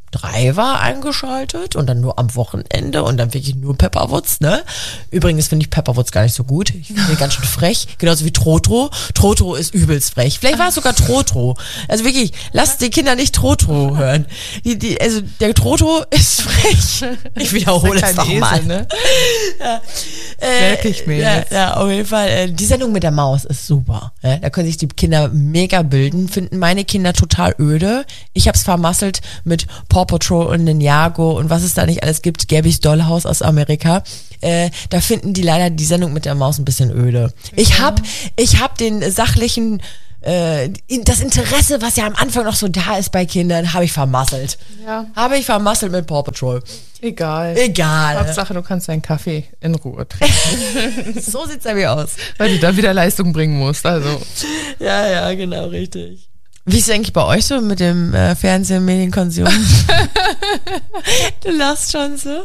S1: drei war, eingeschaltet und dann nur am Wochenende und dann wirklich nur Pepperwoods, ne? Übrigens finde ich Pepperwoods gar nicht so gut. Ich finde die ganz schön frech. Genauso wie Trotro. Trotro ist übelst frech. Vielleicht war es sogar Trotro. Also wirklich, lasst die Kinder nicht Trotro hören. Die, die, also der Trotro ist frech. Ich wiederhole es nochmal. Ne? Ja. Äh,
S2: Wirklich mehr.
S1: Ja, ja, auf jeden Fall. Äh, die Sendung mit der Maus ist super. Ja? Da können sich die Kinder mega bilden. Finden meine Kinder total öde. Ich hab's vermasselt mit Paw Patrol und Ninjago und was es da nicht alles gibt. Gabby's Dollhouse aus Amerika. Äh, da finden die leider die Sendung mit der Maus ein bisschen öde. Ich hab, ich hab den sachlichen, äh, das Interesse, was ja am Anfang noch so da ist bei Kindern, habe ich vermasselt.
S2: Ja.
S1: Habe ich vermasselt mit Paw Patrol.
S2: Egal.
S1: Egal.
S2: Hauptsache, du kannst deinen Kaffee in Ruhe trinken.
S1: So sieht's bei mir aus.
S2: Weil du dann wieder Leistung bringen musst, also.
S1: Ja, ja, genau, richtig. Wie ist es eigentlich bei euch so mit dem äh, Fernsehen, Medienkonsum? Du lachst schon so.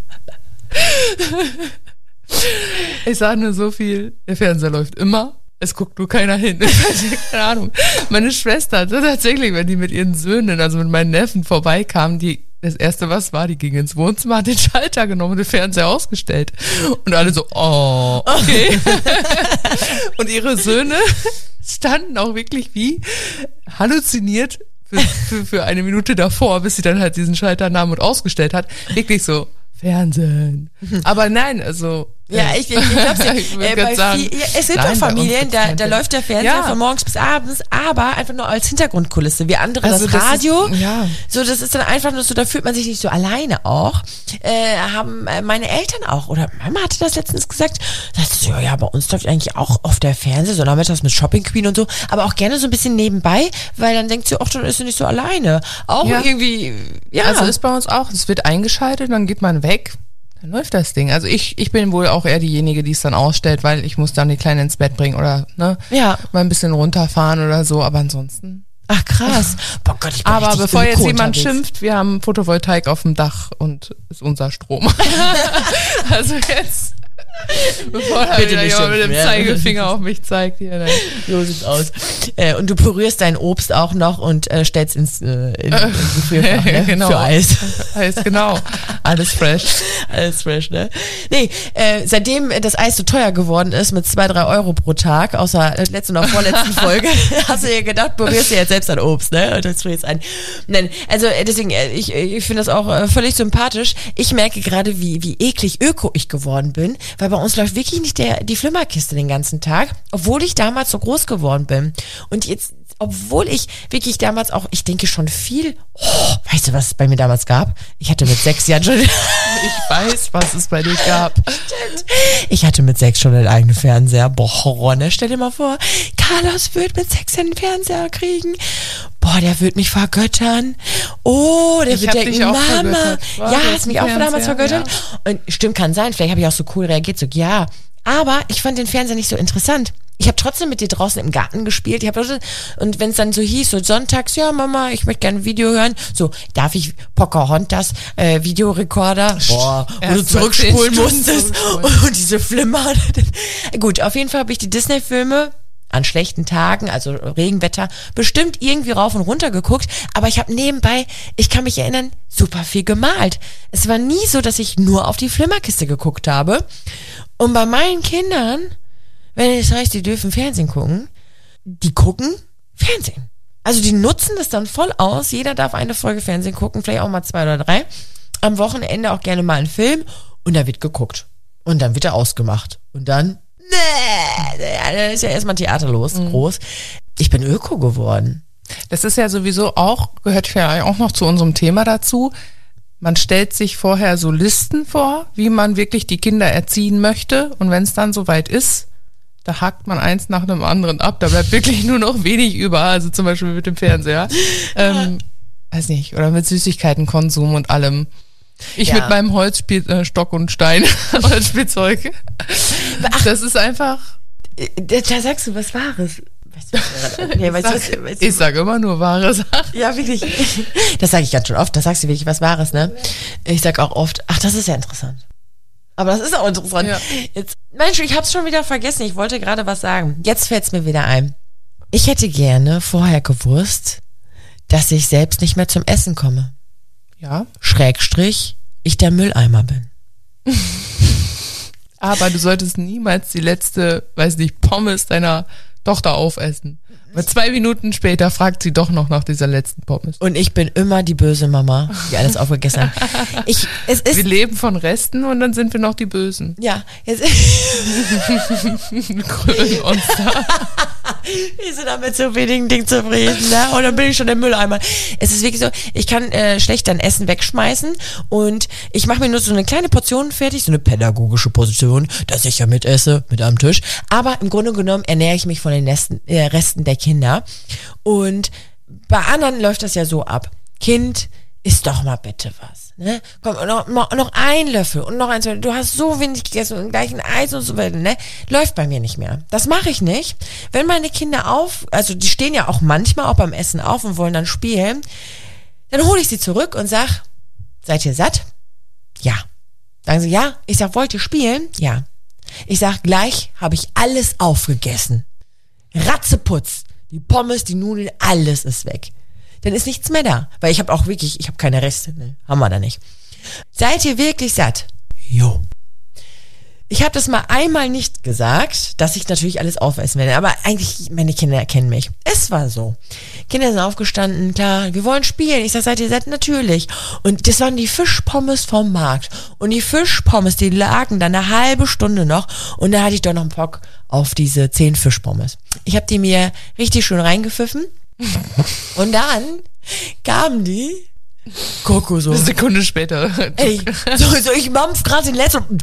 S2: Ich sage nur so viel, der Fernseher läuft immer, es guckt nur keiner hin. Keine Ahnung. Meine Schwester hatte tatsächlich, wenn die mit ihren Söhnen, also mit meinen Neffen vorbeikamen, die das erste, was war, die ging ins Wohnzimmer, hat den Schalter genommen und den Fernseher ausgestellt. Und alle so, oh, okay. Und ihre Söhne standen auch wirklich wie halluziniert für, für, für eine Minute davor, bis sie dann halt diesen Schalter nahm und ausgestellt hat. Wirklich so, Fernsehen. Aber nein, also...
S1: Ja, ich, ich, ich glaube, äh, bei
S2: sagen,
S1: viel, ja, es gibt
S2: nein,
S1: doch Familien, da, da läuft der Fernseher
S2: ja.
S1: von morgens bis abends, aber einfach nur als Hintergrundkulisse, wie andere
S2: also
S1: das Radio.
S2: Das ist, ja.
S1: So, das ist dann einfach nur so, da fühlt man sich nicht so alleine auch. Äh, haben äh, meine Eltern auch, oder Mama hatte das letztens gesagt, das ist, ja, ja, bei uns läuft eigentlich auch oft der Fernseher, so nachmittags mit Shopping Queen und so, aber auch gerne so ein bisschen nebenbei, weil dann denkt sie, ach, dann ist sie nicht so alleine. Auch
S2: ja.
S1: irgendwie, ja.
S2: Also ist bei uns auch, es wird eingeschaltet, dann geht man weg. Dann läuft das Ding. Also ich, ich bin wohl auch eher diejenige, die es dann ausstellt, weil ich muss dann die Kleine ins Bett bringen oder ne,
S1: ja.
S2: mal ein bisschen runterfahren oder so, aber ansonsten.
S1: Ach krass. Boah Gott, ich bin
S2: aber bevor jetzt jemand
S1: unterwegs.
S2: schimpft, wir haben Photovoltaik auf dem Dach und ist unser Strom. Also jetzt, bevor da wieder jemand mit dem Zeigefinger auf mich zeigt. Hier, ne.
S1: So sieht's aus. Äh, und du pürierst dein Obst auch noch und äh, stellst ins äh, in, in Gefrierfach, ne?
S2: Genau.
S1: Für Eis.
S2: Eis, genau. Alles fresh.
S1: Alles fresh, ne? Nee, äh, seitdem das Eis so teuer geworden ist mit zwei, drei Euro pro Tag, außer der letzten oder vorletzten Folge, hast du dir gedacht, probierst du jetzt selbst dein Obst, ne? Und das tue jetzt ein. Nein, also äh, deswegen, äh, ich, ich finde das auch äh, völlig sympathisch. Ich merke gerade, wie, wie eklig öko ich geworden bin, weil bei uns läuft wirklich nicht der, die Flimmerkiste den ganzen Tag, obwohl ich damals so groß geworden bin. Und jetzt, obwohl ich wirklich damals auch, ich denke schon viel, oh, weißt du, was es bei mir damals gab? Ich hatte mit sechs Jahren schon...
S2: Ich weiß, was es bei dir gab.
S1: Stimmt. Ich hatte mit sechs schon einen eigenen Fernseher. Boah, Horror, ne? Stell dir mal vor, Carlos wird mit sechs einen Fernseher kriegen. Boah, der wird mich vergöttern. Oh, der
S2: ich
S1: wird denken, Mama. Ja, hast mich auch damals vergöttert. Ja. Und stimmt, kann sein. Vielleicht habe ich auch so cool reagiert, so, ja. Aber ich fand den Fernseher nicht so interessant. Ich habe trotzdem mit dir draußen im Garten gespielt. Ich hab, und wenn es dann so hieß, so sonntags, ja Mama, ich möchte gerne ein Video hören. So, darf ich Pocahontas äh, Videorekorder, boah, wo du zurückspulen musstest und, und diese Flimmer. Gut, auf jeden Fall habe ich die Disney-Filme an schlechten Tagen, also Regenwetter, bestimmt irgendwie rauf und runter geguckt, aber ich habe nebenbei, ich kann mich erinnern, super viel gemalt. Es war nie so, dass ich nur auf die Flimmerkiste geguckt habe. Und bei meinen Kindern, wenn das heißt, die dürfen Fernsehen gucken, die gucken Fernsehen. Also die nutzen das dann voll aus. Jeder darf eine Folge Fernsehen gucken, vielleicht auch mal zwei oder drei. Am Wochenende auch gerne mal einen Film und da wird geguckt. Und dann wird er ausgemacht. Und dann, nee, da ist ja erstmal Theater los, mhm. groß. Ich bin Öko geworden.
S2: Das ist ja sowieso auch, gehört ja auch noch zu unserem Thema dazu. Man stellt sich vorher so Listen vor, wie man wirklich die Kinder erziehen möchte. Und wenn es dann soweit ist, da hakt man eins nach dem anderen ab. Da bleibt wirklich nur noch wenig über. Also zum Beispiel mit dem Fernseher. Ähm, weiß nicht. Oder mit Süßigkeitenkonsum und allem. Ich ja. mit meinem Holzspiel, äh, Stock und Stein, Holzspielzeug. Ach, das ist einfach...
S1: Da, da sagst du was Wahres. Weißt du, nee, weißt
S2: ich
S1: du, weißt du,
S2: ich sage immer nur wahre Sachen.
S1: Ja, wirklich. Das sage ich ganz schön oft. Da sagst du wirklich was Wahres, ne? Ich sag auch oft, ach, das ist ja interessant. Aber das ist auch interessant. Ja. Jetzt, Mensch, ich hab's schon wieder vergessen. Ich wollte gerade was sagen. Jetzt fällt's mir wieder ein. Ich hätte gerne vorher gewusst, dass ich selbst nicht mehr zum Essen komme.
S2: Ja.
S1: Schrägstrich, ich der Mülleimer bin.
S2: Aber du solltest niemals die letzte, weiß nicht, Pommes deiner Tochter aufessen. Weil zwei Minuten später fragt sie doch noch nach dieser letzten Pommes.
S1: Und ich bin immer die böse Mama, die alles aufgegessen hat. Ich, es ist,
S2: wir leben von Resten und dann sind wir noch die Bösen.
S1: Ja, jetzt
S2: Krönen uns da.
S1: Wir sind damit so wenigen Dingen zufrieden, ne? Und dann bin ich schon der Mülleimer. Es ist wirklich so, ich kann äh, schlecht dann Essen wegschmeißen und ich mache mir nur so eine kleine Portion fertig, so eine pädagogische Position, dass ich ja mitesse, mit am Tisch. Aber im Grunde genommen ernähre ich mich von den Resten, äh, Resten der Kinder. Und bei anderen läuft das ja so ab. Kind, isst doch mal bitte was. Ne? Komm, noch, noch ein Löffel und noch eins. Du hast so wenig gegessen und gleich ein Eis und so weiter. Ne? Läuft bei mir nicht mehr. Das mache ich nicht. Wenn meine Kinder auf, also die stehen ja auch manchmal auch beim Essen auf und wollen dann spielen, dann hole ich sie zurück und sag, seid ihr satt? Ja. Sagen sie, ja. Ich sag, wollt ihr spielen? Ja. Ich sag, gleich habe ich alles aufgegessen. Ratzeputz. Die Pommes, die Nudeln, alles ist weg. Dann ist nichts mehr da. Weil ich habe auch wirklich, ich habe keine Reste. Ne? Haben wir da nicht. Seid ihr wirklich satt? Jo. Ich habe das mal einmal nicht gesagt, dass ich natürlich alles aufessen werde. Aber eigentlich, meine Kinder erkennen mich. Es war so. Kinder sind aufgestanden, klar, wir wollen spielen. Ich sag, seid ihr satt? Natürlich. Und das waren die Fischpommes vom Markt. Und die Fischpommes, die lagen da eine halbe Stunde noch. Und da hatte ich doch noch einen Bock auf diese zehn Fischpommes. Ich habe die mir richtig schön reingepfiffen. Und dann kamen die Coco so.
S2: Eine Sekunde später.
S1: Ey, so, so ich mampf gerade den letzten,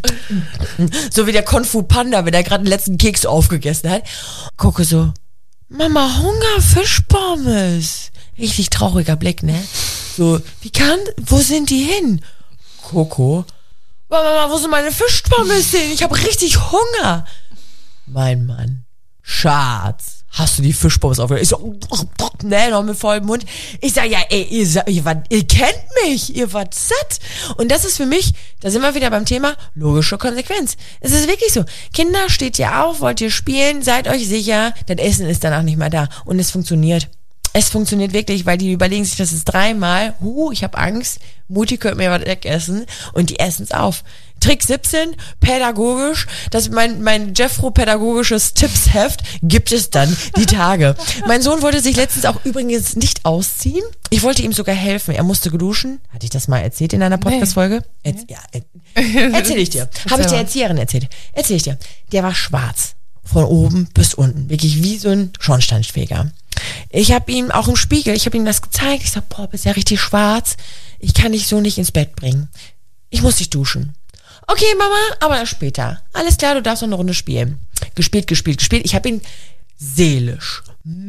S1: so wie der Kung Fu Panda, wenn er gerade den letzten Keks aufgegessen hat. Coco so, Mama, Hunger, Fischpommes. Richtig trauriger Blick, ne? So, wie kann, wo sind die hin? Coco, Mama, wo sind meine Fischpommes hin? Ich habe richtig Hunger. Mein Mann, Schatz, hast du die Fischpommes aufgehört? Ich so, ne, noch mit vollem Mund. Ich sag, ja, ey, ihr, ihr, wart, ihr kennt mich, ihr wart satt. Und das ist für mich, da sind wir wieder beim Thema logische Konsequenz. Es ist wirklich so. Kinder, steht ihr auf, wollt ihr spielen, seid euch sicher, das Essen ist danach nicht mehr da. Und es funktioniert. Es funktioniert wirklich, weil die überlegen sich das ist dreimal, huh, ich habe Angst, Mutti könnte mir was wegessen und die essen es auf. Trick siebzehn, pädagogisch, das mein mein Jeffro pädagogisches Tippsheft gibt es dann die Tage. Mein Sohn wollte sich letztens auch übrigens nicht ausziehen. Ich wollte ihm sogar helfen. Er musste duschen. Hatte ich das mal erzählt in einer Podcast-Folge? Nee. Ja, erzähl ich dir. Habe ich der Erzieherin erzählt. Erzähl ich dir. Der war schwarz. Von oben bis unten. Wirklich wie so ein Schornsteinfeger. Ich habe ihm auch im Spiegel, ich habe ihm das gezeigt. Ich sag, boah, bist ja richtig schwarz. Ich kann dich so nicht ins Bett bringen. Ich muss dich duschen. Okay, Mama, aber erst später. Alles klar, du darfst noch eine Runde spielen. Gespielt, gespielt, gespielt. Ich habe ihn seelisch,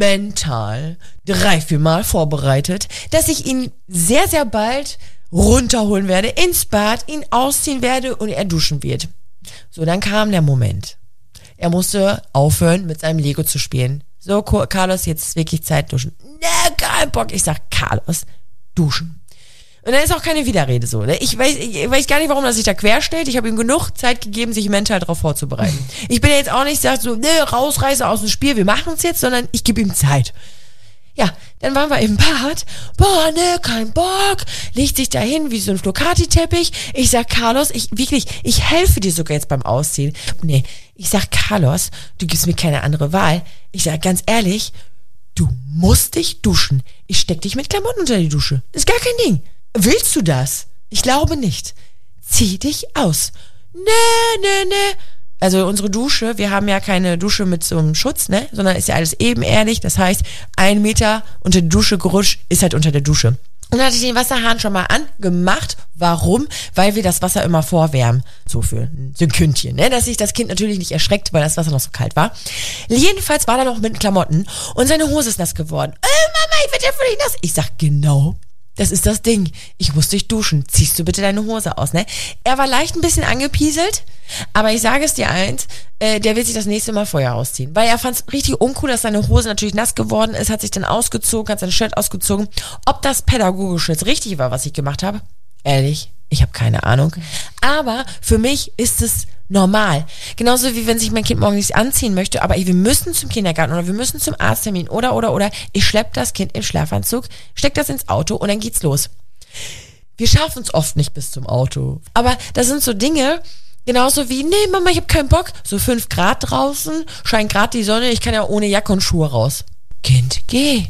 S1: mental, drei, vier Mal vorbereitet, dass ich ihn sehr, sehr bald runterholen werde, ins Bad, ihn ausziehen werde und er duschen wird. So, dann kam der Moment. Er musste aufhören, mit seinem Lego zu spielen. So, Carlos, jetzt ist wirklich Zeit duschen. Ne, kein Bock. Ich sag, Carlos, duschen. Und dann ist auch keine Widerrede so. Ne? Ich weiß, ich weiß gar nicht, warum er sich da querstellt. Ich habe ihm genug Zeit gegeben, sich mental darauf vorzubereiten. Ich bin ja jetzt auch nicht, sag so, ne, rausreiße aus dem Spiel, wir machen es jetzt, sondern ich gebe ihm Zeit. Ja, dann waren wir im Bad. Boah, ne, kein Bock. Legt sich dahin wie so ein Flocati-Teppich. Ich sag, Carlos, ich wirklich, ich helfe dir sogar jetzt beim Ausziehen. Nee, ich sag, Carlos, du gibst mir keine andere Wahl. Ich sag ganz ehrlich, du musst dich duschen. Ich steck dich mit Klamotten unter die Dusche. Ist gar kein Ding. Willst du das? Ich glaube nicht. Zieh dich aus. Nee, nee, nee. Also unsere Dusche, wir haben ja keine Dusche mit so einem Schutz, ne? Sondern ist ja alles ebenerdig. Das heißt, ein Meter unter die Dusche gerutscht, ist halt unter der Dusche. Und dann hatte ich den Wasserhahn schon mal angemacht. Warum? Weil wir das Wasser immer vorwärmen. So für ein Sekündchen, ne? Dass sich das Kind natürlich nicht erschreckt, weil das Wasser noch so kalt war. Jedenfalls war er noch mit Klamotten und seine Hose ist nass geworden. Äh, Mama, ich werde ja völlig nass. Ich sag, genau. Das ist das Ding. Ich muss dich duschen. Ziehst du bitte deine Hose aus, ne? Er war leicht ein bisschen angepieselt, aber ich sage es dir eins, äh, der will sich das nächste Mal vorher ausziehen. Weil er fand es richtig uncool, dass seine Hose natürlich nass geworden ist, hat sich dann ausgezogen, hat sein Shirt ausgezogen. Ob das pädagogisch jetzt richtig war, was ich gemacht habe? Ehrlich, ich habe keine Ahnung. Aber für mich ist es normal. Genauso wie wenn sich mein Kind morgen nicht anziehen möchte, aber wir müssen zum Kindergarten oder wir müssen zum Arzttermin oder, oder, oder. Ich schleppe das Kind im Schlafanzug, steck das ins Auto und dann geht's los. Wir schaffen es oft nicht bis zum Auto. Aber das sind so Dinge, genauso wie, nee, Mama, ich habe keinen Bock. So fünf Grad draußen, scheint gerade die Sonne, ich kann ja ohne Jacke und Schuhe raus. Kind, geh.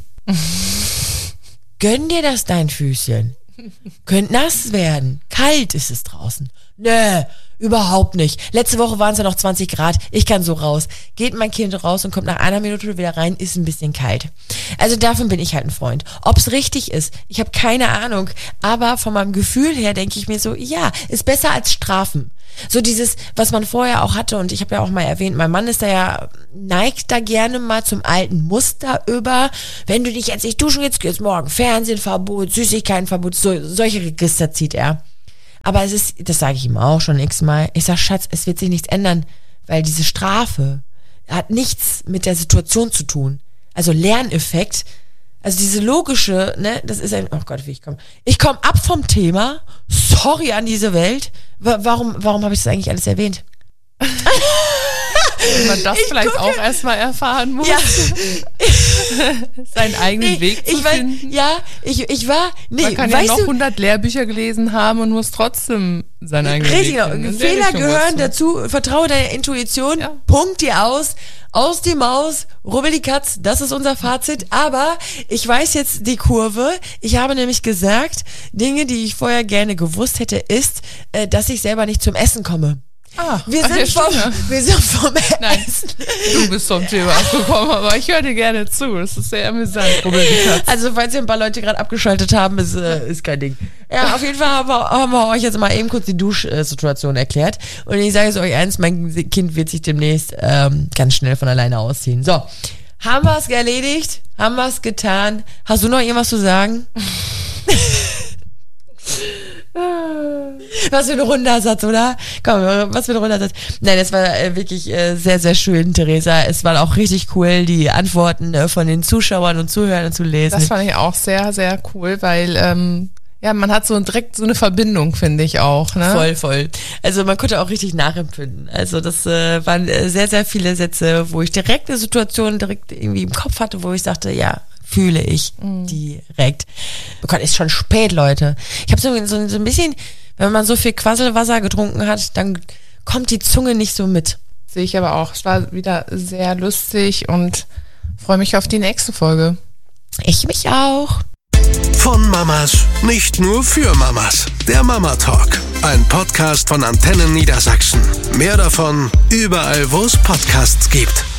S1: Gönn dir das dein Füßchen. Könnt nass werden. Kalt ist es draußen. Nö, überhaupt nicht. Letzte Woche waren es ja noch zwanzig Grad. Ich kann so raus. Geht mein Kind raus und kommt nach einer Minute wieder rein, ist ein bisschen kalt. Also davon bin ich halt ein Freund. Ob's richtig ist, ich habe keine Ahnung. Aber von meinem Gefühl her denke ich mir so, ja, ist besser als Strafen. So dieses, was man vorher auch hatte, und ich habe ja auch mal erwähnt, mein Mann ist da ja, neigt da gerne mal zum alten Muster über, wenn du dich jetzt nicht duschen willst, geht's morgen Fernsehverbot, Süßigkeitenverbot, so, solche Register zieht er. Aber es ist, das sage ich ihm auch schon x-mal, ich sag, Schatz, es wird sich nichts ändern, weil diese Strafe hat nichts mit der Situation zu tun. Also Lerneffekt, also diese logische, ne, das ist ein, oh Gott, wie ich komme. Ich komme ab vom Thema, sorry an diese Welt. Warum, warum habe ich das eigentlich alles erwähnt?
S2: Wenn man das ich vielleicht gucke. auch erstmal erfahren muss. Ja. Seinen eigenen
S1: nee,
S2: Weg zu
S1: ich war,
S2: finden.
S1: Ja, ich, ich war, nee,
S2: man kann ja noch hundert Lehrbücher gelesen haben und muss trotzdem seinen eigenen
S1: Richtig,
S2: Weg finden.
S1: Richtig, Fehler gehören dazu, vertraue deiner Intuition, ja. Punkt dir aus, aus die Maus, rubbel die Katz, das ist unser Fazit. Aber ich weiß jetzt die Kurve. Ich habe nämlich gesagt, Dinge, die ich vorher gerne gewusst hätte, ist, dass ich selber nicht zum Essen komme.
S2: Ah,
S1: wir, sind
S2: ach,
S1: vom,
S2: ja,
S1: wir sind vom
S2: Nein,
S1: Essen.
S2: Du bist vom Thema abgekommen, aber ich höre dir gerne zu. Das ist sehr amüsant.
S1: Also falls ihr ein paar Leute gerade abgeschaltet haben, ist, äh, ist kein Ding. Ja, auf jeden Fall haben wir, haben wir euch jetzt mal eben kurz die Duschsituation erklärt. Und ich sage es euch eins, mein Kind wird sich demnächst ähm, ganz schnell von alleine ausziehen. So, haben wir es erledigt? Haben wir es getan? Hast du noch irgendwas zu sagen? Was für ein runder Satz, oder? Komm, was für ein runder Satz. Nein, es war äh, wirklich äh, sehr, sehr schön, Theresa. Es war auch richtig cool, die Antworten äh, von den Zuschauern und Zuhörern zu lesen.
S2: Das fand ich auch sehr, sehr cool, weil ähm, ja, man hat so direkt so eine Verbindung, finde ich auch. Ne?
S1: Voll, voll. Also man konnte auch richtig nachempfinden. Also das äh, waren äh, sehr, sehr viele Sätze, wo ich direkt eine Situation direkt irgendwie im Kopf hatte, wo ich sagte, ja, fühle ich mm. direkt. Oh Gott, ist schon spät, Leute. Ich habe so, so, so ein bisschen, wenn man so viel Quasselwasser getrunken hat, dann kommt die Zunge nicht so mit.
S2: Sehe ich aber auch. Es war wieder sehr lustig und freue mich auf die nächste Folge.
S1: Ich mich auch.
S3: Von Mamas, nicht nur für Mamas. Der Mama Talk, ein Podcast von Antennen Niedersachsen. Mehr davon überall, wo es Podcasts gibt.